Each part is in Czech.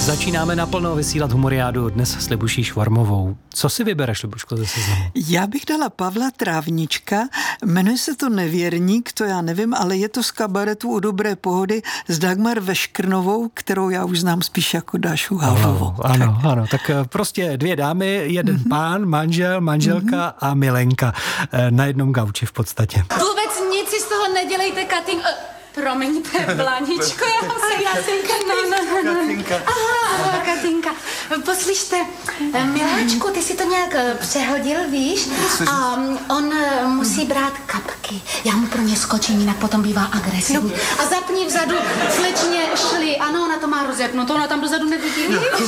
Začínáme naplno vysílat Humoriádu dnes s Libuší Švarmovou. Co si vybereš, Libuško, ze seznamu? Já bych dala Pavla Trávnička, jmenuje se to Nevěrník, to já nevím, ale je to z kabaretu U dobré pohody s Dagmar Veškrnovou, kterou já už znám spíš jako Dášu Havlovou. Ano, tak prostě dvě dámy, jeden pán, manžel, manželka a milenka na jednom gauči v podstatě. Vůbec nic si z toho nedělejte, Promiňte, Blaničko, já jsem Katinka. Aha, Katinka. Poslyšte, miláčku, ty si to nějak přehodil, víš? A on musí brát kapky. Já mu pro ně skočím, jinak potom bývá agresivní. A zapni vzadu slečně šli. Ano, ona to má rozjapnuto, ona tam dozadu nevidí, víš?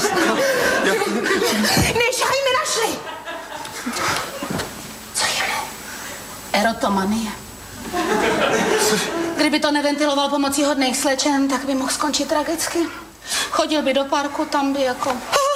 Nešahaj mi na šli! Co je mu? Erotomanie. Kdyby to neventiloval pomocí hodných slečen, tak by mohl skončit tragicky. Chodil by do parku, tam by jako...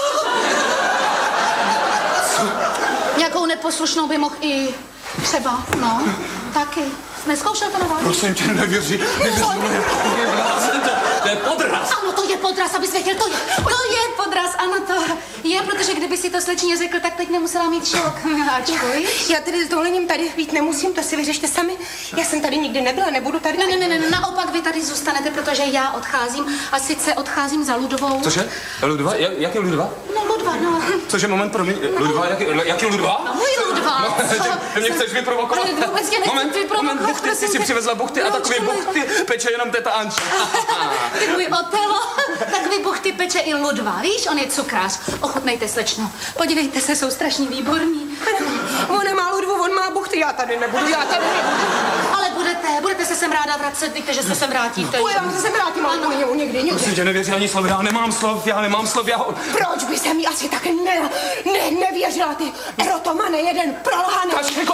Nějakou neposlušnou by mohl i třeba, taky. Neskoušel to na vás? Prosím tě, nevěří. To je podraz. Ano, to je podraz, abys věděl, to je podraz, ano, to je, protože kdyby si to slečně řekl, tak teď nemusela mít šok, miláčku, víš? Já tedy s dovolením tady být nemusím, to si vyřešte sami. Já jsem tady nikdy nebyla, nebudu tady. Ne, naopak vy tady zůstanete, protože já odcházím a sice odcházím za Ludovou. Cože? Ludva? Jak je Ludva? No, Ludva, no. Cože, moment, promiň, Ludva, jak je Ludva? No, můj Ludva. Ty mě chceš vyprovokovat? Vůbec tě nechci vyprovokovat, buchty, ty si přivezla buchty a takový buchty peče jenom teta Anča. Ty můj Otelo, takový buchty peče i Ludva, víš, on je cukrář. Ochutnejte, slečno. Podívejte se, jsou strašně výborní. On nemá Ludvu, on má buchty, já tady nebudu. Ale budete se sem ráda vracet, víte, že se sem vrátíte. Já se sem vrátím, ale někdy. Prosím tě, nevěří ani slov, já nemám slov. Proč by se mi asi tak nevěřila, ty erotomane, jeden prolhaný. Kačko,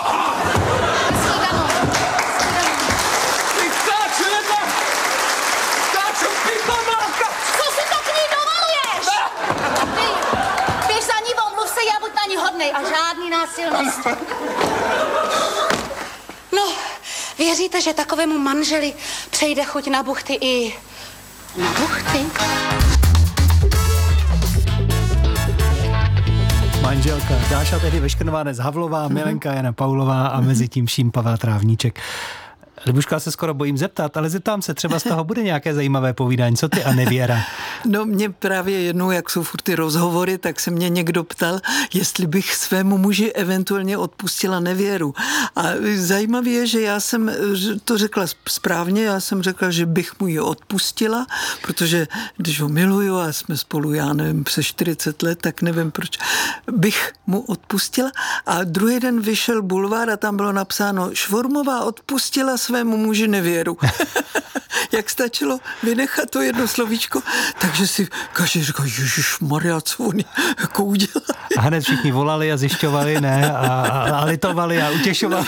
Co si to k ní dovoluješ? Běž za ní, omluv se, já buď na ní hodnej a žádný násilnost. No, věříte, že takovému manželi přejde chuť na buchty i na buchty? Manželka Dáša tehdy Veškrnová, dnes Havlová, milenka Jana Paulová a mezi tím vším Pavel Trávníček. Libuška, se skoro bojím zeptat, ale zeptám se, třeba z toho bude nějaké zajímavé povídání. Co ty a Nevěra? No mě právě jednou, jak jsou furt ty rozhovory, tak se mě někdo ptal, jestli bych svému muži eventuálně odpustila nevěru. A zajímavé je, že já jsem to řekla správně, já jsem řekla, že bych mu ji odpustila, protože když ho miluju a jsme spolu, já nevím, přes 40 let, tak nevím, proč bych mu odpustila. A druhý den vyšel bulvár a tam bylo napsáno, Švormová odpustila svému muži nevěru. Jak stačilo vynechat to jedno slovíčko, takže si každý říkal, ježišmarja, co oni jako udělali. A hned všichni volali a zjišťovali, ne? A litovali a utěšovali.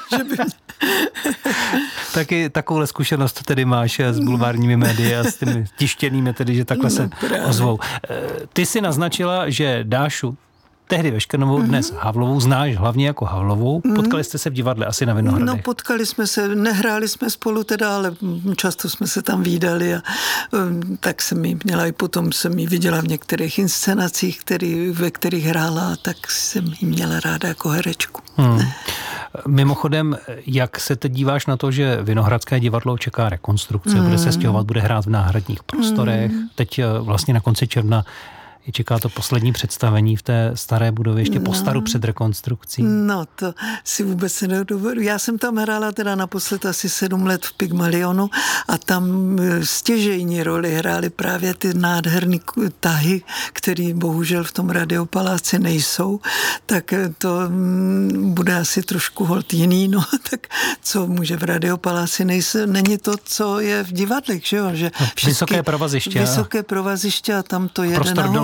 Taky takovouhle zkušenost tedy máš s bulvárními médii a s těmi tištěnými, tedy, že takhle se ozvou. Ty si naznačila, že Dášu tehdy Veškrnovou, dnes Havlovou, znáš hlavně jako Havlovou. Potkali jste se v divadle asi na Vinohradech. No, potkali jsme se, nehráli jsme spolu teda, ale často jsme se tam vídali a tak jsem jí měla i potom jsem jí viděla v některých inscenacích, ve kterých hrála, a tak jsem jí měla ráda jako herečku. Mimochodem, jak se teď díváš na to, že Vinohradské divadlo čeká rekonstrukce, bude se stěhovat, bude hrát v náhradních prostorech. Teď vlastně na konci června čeká to poslední představení v té staré budově, ještě po staru před rekonstrukcí. No, to si vůbec nedovedu. Já jsem tam hrála teda naposled asi 7 let v Pygmalionu a tam stěžejní roli hrály právě ty nádherný tahy, které bohužel v tom Radiopaláci nejsou, tak to bude asi trošku holt jiný, no, tak co může v Radiopaláci není to, co je v divadlech, že jo? Že vysoké provaziště. Vysoké provaziště a tam to jede nahoru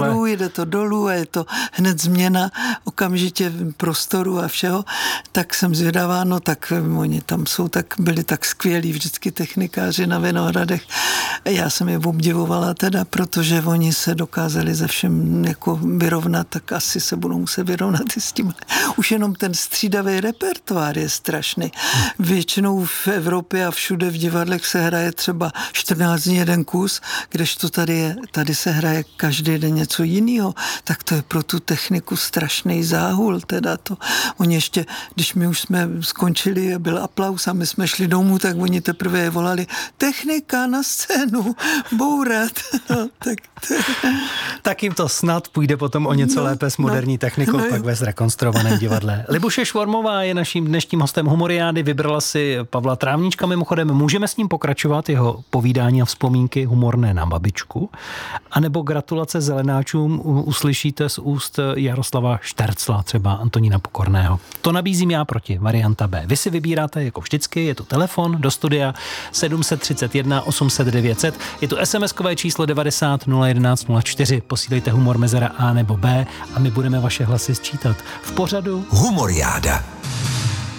jde to dolů a je to hned změna okamžitě prostoru a všeho, tak jsem zvědavá, no tak oni tam byli tak skvělí vždycky technikáři na Vinohradech. Já jsem je obdivovala teda, protože oni se dokázali ze všem jako vyrovnat, tak asi se budou muset vyrovnat i s tím. Už jenom ten střídavý repertoár je strašný. Většinou v Evropě a všude v divadlech se hraje třeba 14 dní jeden kus, kdežto tady se hraje každý den něco jiného, tak to je pro tu techniku strašný záhul. Teda to. Oni ještě, když my už jsme skončili a byl aplaus a my jsme šli domů, tak oni teprve je volali technika na scénu, bourat. No, tak jim to snad půjde potom o něco lépe s moderní technikou, pak ve zrekonstruovaném divadle. Libuše Švormová je naším dnešním hostem Humoriády, vybrala si Pavla Trávníčka, mimochodem můžeme s ním pokračovat, jeho povídání a vzpomínky humorné na babičku, anebo gratulace zelenáčům uslyšíte z úst Jaroslava Štercla, třeba Antonína Pokorného. To nabízím já proti, varianta B. Vy si vybíráte jako vždycky, je to telefon do studia 731 800 900, je to SMS-kové číslo 90 011 04, posílejte humor mezera A nebo B a my budeme vaše hlasy sčítat v pořadu Humoriáda.